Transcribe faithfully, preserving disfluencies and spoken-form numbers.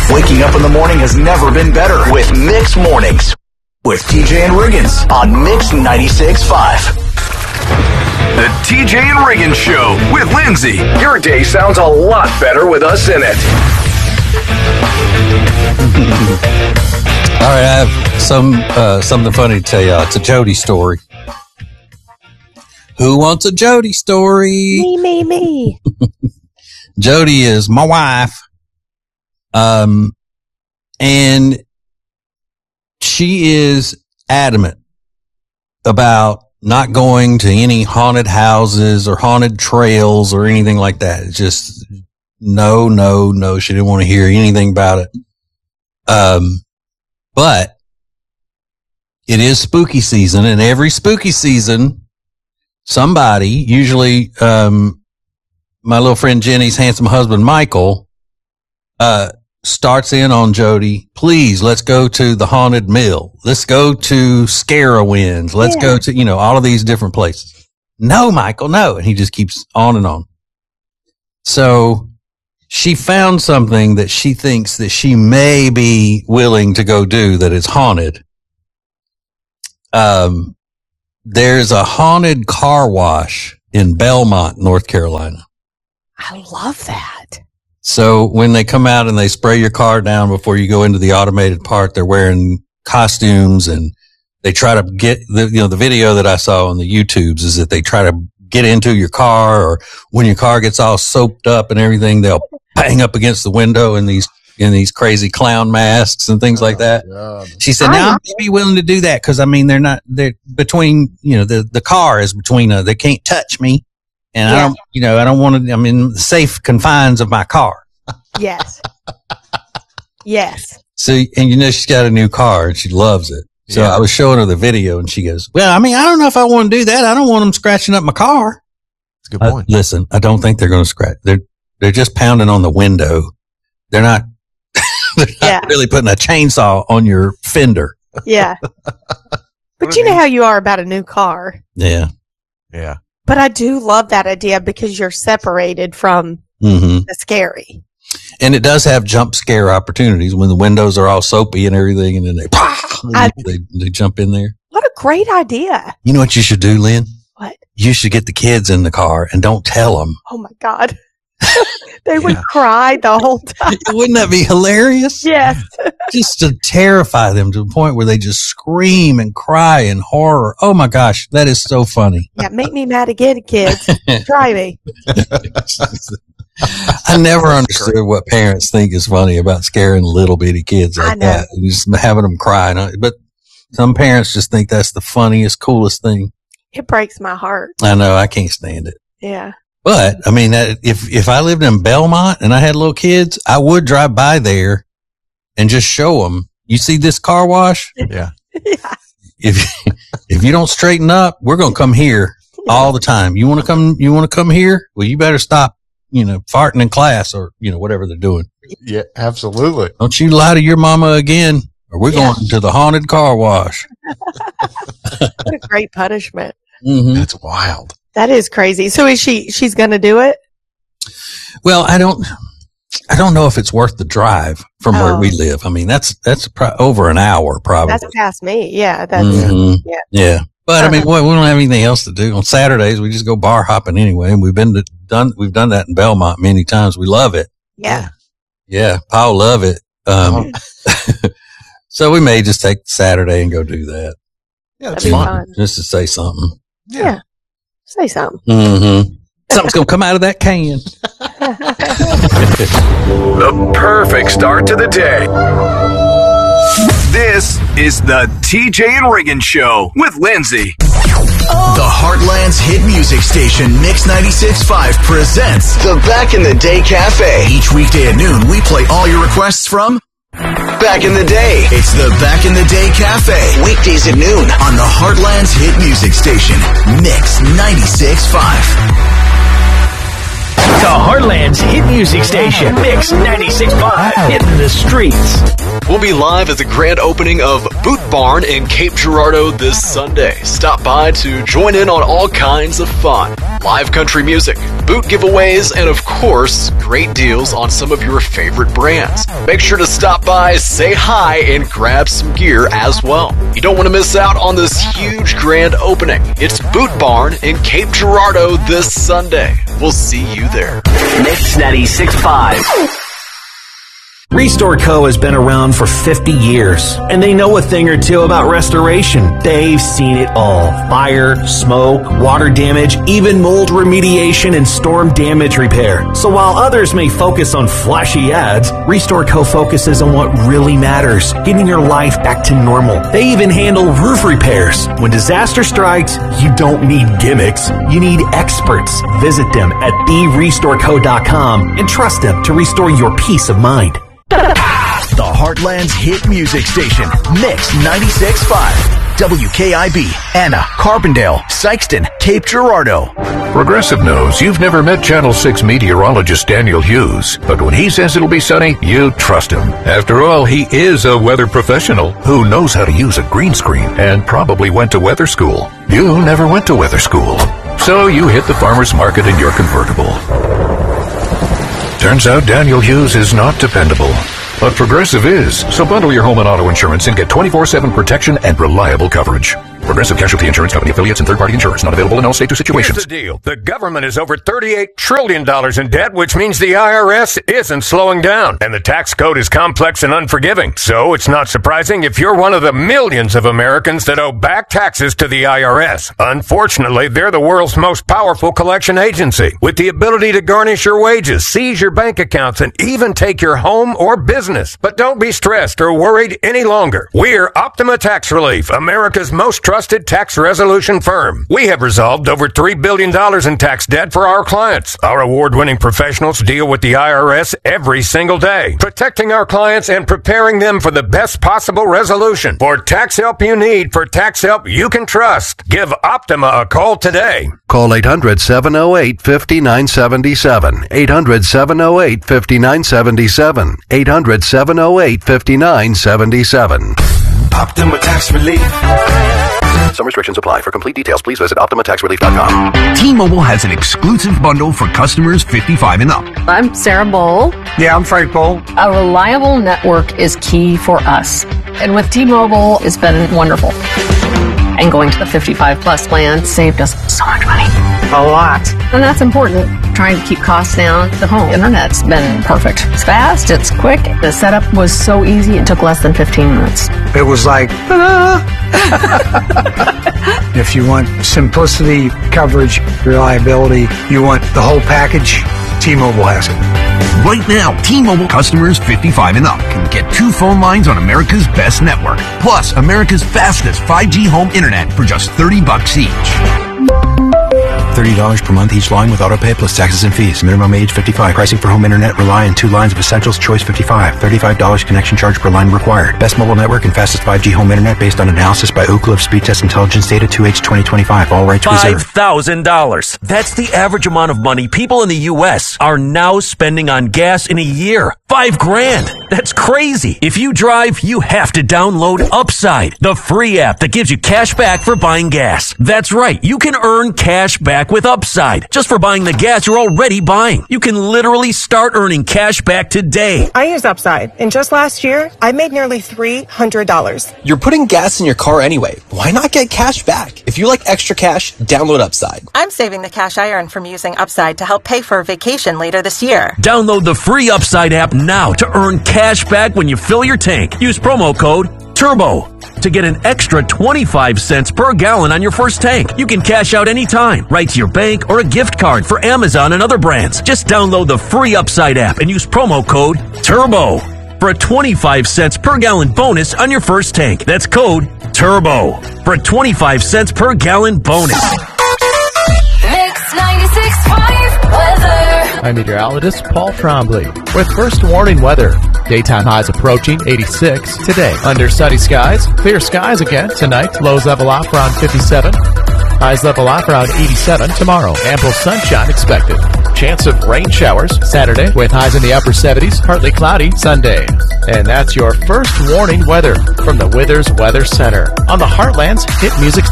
Waking up in the morning has never been better with Mix Mornings with T J and Riggins on Mix ninety-six point five. The T J and Riggins Show with Lindsay. Your day sounds a lot better with us in it. All right, I have some uh, something funny to tell y'all. It's a Jody story. Who wants a Jody story? Me, me, me. Jody is my wife. Um, and she is adamant about not going to any haunted houses or haunted trails or anything like that. It's just no, no, no. She didn't want to hear anything about it. Um, but it is spooky season, and every spooky season, somebody, usually, um, my little friend Jenny's handsome husband, Michael, uh, starts in on Jody. Please, let's go to the Haunted Mill. Let's go to Scarowinds. Let's yeah. go to, you know, all of these different places. No, Michael, no. And he just keeps on and on. So she found something that she thinks that she may be willing to go do that is haunted. Um, there's a haunted car wash in Belmont, North Carolina. I love that. So when they come out and they spray your car down before you go into the automated part, they're wearing costumes, and they try to get the, you know, the video that I saw on the YouTubes is that they try to get into your car, or when your car gets all soaped up and everything, they'll bang up against the window in these, in these crazy clown masks and things like that. Oh, she said, now I'd be willing to do that. Cause I mean, they're not, they're between, you know, the, the car is between, uh, they can't touch me. And yeah. I don't, you know, I don't want to, I'm in the safe confines of my car. Yes. Yes. So, and you know, she's got a new car and she loves it. So yeah. I was showing her the video and she goes, well, I mean, I don't know if I want to do that. I don't want them scratching up my car. That's a good point. Uh, listen, I don't think they're going to scratch. They're, they're just pounding on the window. They're not, they're not yeah. really putting a chainsaw on your fender. Yeah. But you know how you are about a new car. Yeah. Yeah. But I do love that idea because you're separated from mm-hmm. the scary. And it does have jump scare opportunities when the windows are all soapy and everything, and then they, I, they, they jump in there. What a great idea. You know what you should do, Lynn? What? You should get the kids in the car and don't tell them. Oh, my God. They would yeah. cry the whole time. Wouldn't that be hilarious? Yes. Just to terrify them to the point where they just scream and cry in horror. Oh, my gosh. That is so funny. Yeah, make me mad again, kids. Try me. I never understood what parents think is funny about scaring little bitty kids like that. Just having them cry. But some parents just think that's the funniest, coolest thing. It breaks my heart. I know. I can't stand it. Yeah. But, I mean, if if I lived in Belmont and I had little kids, I would drive by there and just show them, you see this car wash? Yeah. Yeah. If if you don't straighten up, we're going to come here all the time. You want to come, you want to come here? Well, you better stop, you know, farting in class or, you know, whatever they're doing. Yeah, absolutely. Don't you lie to your mama again, or we're yeah. going to the haunted car wash. What a great punishment. Mm-hmm. That's wild. That is crazy. So is she, she's going to do it? Well, I don't, I don't know if it's worth the drive from oh. where we live. I mean, that's, that's pro- over an hour probably. That's past me. Yeah. That's, mm-hmm. yeah. Yeah. But I mean, we don't have anything else to do on Saturdays. We just go bar hopping anyway. And we've been to, done, we've done that in Belmont many times. We love it. Yeah. Yeah. Paul love it. Um, so we may just take Saturday and go do that. Yeah. That's fun. fun. Just to say something. Yeah. yeah. Say something. Mm-hmm. Something's going to come out of that can. The perfect start to the day. This is the T J and Riggins Show with Lindsay. The Heartland's hit music station, Mix ninety-six point five, presents the Back in the Day Cafe. Each weekday at noon, we play all your requests from Back in the Day. It's the Back in the Day Cafe. Weekdays at noon on the Heartland's hit music station, Mix ninety-six point five. The Heartland's hit music station, Mix ninety-six point five, hitting the streets. We'll be live at the grand opening of Boot Barn in Cape Girardeau this Sunday. Stop by to join in on all kinds of fun. Live country music, boot giveaways, and of course, great deals on some of your favorite brands. Make sure to stop by, say hi, and grab some gear as well. You don't want to miss out on this huge grand opening. It's Boot Barn in Cape Girardeau this Sunday. We'll see you there. Mix ninety-six point five. Restore Co. has been around for fifty years, and they know a thing or two about restoration. They've seen it all. Fire, smoke, water damage, even mold remediation and storm damage repair. So while others may focus on flashy ads, Restore Co. focuses on what really matters, getting your life back to normal. They even handle roof repairs. When disaster strikes, you don't need gimmicks. You need experts. Visit them at the restore co dot com and trust them to restore your peace of mind. The Heartland's hit music station, Mix ninety-six point five. W K I B, Anna, Carbondale, Sykeston, Cape Girardeau. Progressive knows you've never met Channel six meteorologist Daniel Hughes, but when he says it'll be sunny, you trust him. After all, he is a weather professional who knows how to use a green screen and probably went to weather school. You never went to weather school, so you hit the farmer's market in your convertible. Turns out Daniel Hughes is not dependable. But Progressive is, so bundle your home and auto insurance and get twenty-four seven protection and reliable coverage. Progressive Casualty Insurance Company affiliates and third-party insurers not available in all state or situations. Here's the deal. The government is over thirty-eight trillion dollars in debt, which means the I R S isn't slowing down. And the tax code is complex and unforgiving. So it's not surprising if you're one of the millions of Americans that owe back taxes to the I R S. Unfortunately, they're the world's most powerful collection agency, with the ability to garnish your wages, seize your bank accounts, and even take your home or business. But don't be stressed or worried any longer. We're Optima Tax Relief, America's most trusted tax resolution firm. We have resolved over three billion dollars in tax debt for our clients. Our award-winning professionals deal with the I R S every single day, protecting our clients and preparing them for the best possible resolution. For tax help you need, for tax help you can trust, give Optima a call today. Call eight hundred, seven oh eight, five nine seven seven. eight hundred, seven oh eight, five nine seven seven. eight hundred, seven oh eight, five nine seven seven. Optima Tax Relief. Some restrictions apply. For complete details, please visit optima tax relief dot com. T-Mobile has an exclusive bundle for customers fifty-five and up. I'm Sarah Bowl. Yeah, I'm Frank Bowl. A reliable network is key for us. And with T-Mobile, it's been wonderful. And going to the fifty-five plus plan saved us so much money. A lot. And that's important. Trying to keep costs down. The home internet's been perfect. It's fast, it's quick. The setup was so easy, it took less than fifteen minutes. It was like, ah. If you want simplicity, coverage, reliability, you want the whole package, T-Mobile has it. Right now, T-Mobile customers fifty-five and up can get two phone lines on America's best network, plus America's fastest five G home internet for just thirty bucks each. thirty dollars per month each line with autopay plus taxes and fees. Minimum age fifty-five. Pricing for home internet rely on two lines of Essentials Choice fifty-five. thirty-five dollars connection charge per line required. Best mobile network and fastest five G home internet based on analysis by Ookla of Speed Test Intelligence Data two H twenty twenty-five. All rights reserved. five thousand dollars. That's the average amount of money people in the U S are now spending on gas in a year. Five grand. That's crazy. If you drive, you have to download Upside, the free app that gives you cash back for buying gas. That's right. You can earn cash back with Upside just for buying the gas you're already buying. You can literally start earning cash back today. I use Upside, and just last year, I made nearly three hundred dollars. You're putting gas in your car anyway. Why not get cash back? If you like extra cash, download Upside. I'm saving the cash I earn from using Upside to help pay for a vacation later this year. Download the free Upside app now to earn cash back when you fill your tank. Use promo code TURBO to get an extra twenty-five cents per gallon on your first tank. You can cash out anytime, right to your bank or a gift card for Amazon and other brands. Just download the free Upside app and use promo code TURBO for a twenty-five cents per gallon bonus on your first tank. That's code TURBO for a twenty-five cents per gallon bonus. Mix ninety-six point five weather. I'm meteorologist Paul Trombley with first warning weather. Daytime highs approaching eighty-six today. Under sunny skies, clear skies again tonight. Lows level off around fifty-seven. Highs level off around eighty-seven tomorrow. Ample sunshine expected. Chance of rain showers Saturday with highs in the upper seventies. Partly cloudy Sunday. And that's your first warning weather from the Withers Weather Center on the Heartland's Hit Music